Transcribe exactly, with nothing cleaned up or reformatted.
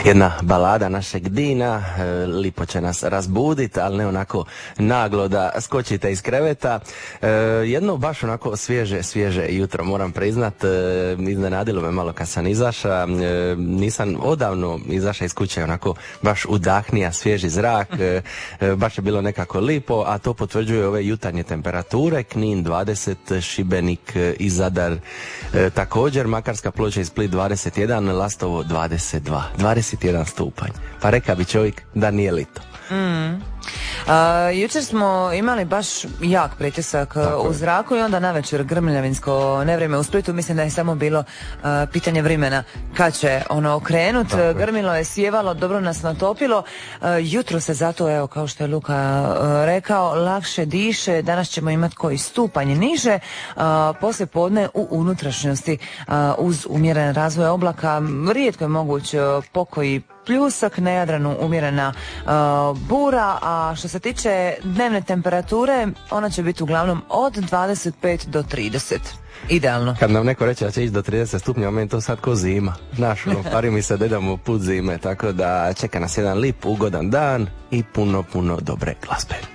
jedna balada našeg Dina, lipo će nas razbuditi, ali ne onako naglo da skočite iz kreveta. Jedno baš onako svježe, svježe jutro, moram priznat, iznenadilo me malo kad sam izaša, nisam odavno izaša iz kuće, onako baš udahnija svježi zrak, baš je bilo nekako lipo, a to potvrđuje ove jutarnje temperature. Knin dvadeset, Šibenik i Zadar također, Makarska, Ploča i Split dvadeset jedan, Lastovo dvadeset dva, dvadeset jedan stupanj. Pa reka bi čovjek da nije lito. Mm. A, jučer smo imali baš jak pritisak Tako u zraku i onda navečer grmljavinsko nevrijeme u Splitu. Mislim da je samo bilo a, pitanje vremena kad će ono okrenut. Tako Grmilo je, sjevalo, dobro nas natopilo. A, jutro se zato, evo, kao što je Luka a, rekao, lakše diše. Danas ćemo imati koji stupanj niže. A, poslije podne u unutrašnjosti a, uz umjeren razvoj oblaka rijetko je moguć pokoji pljusak, na Jadranu umjerena uh, bura, a što se tiče dnevne temperature, ona će biti uglavnom od dvadeset pet do trideset. Idealno. Kad nam neko reče da će ići do trideset stupnja, meni to sad ko zima. Znaš, ono, pari mi se da idemo put zime, tako da čeka nas jedan lip, ugodan dan i puno, puno dobre glazbe.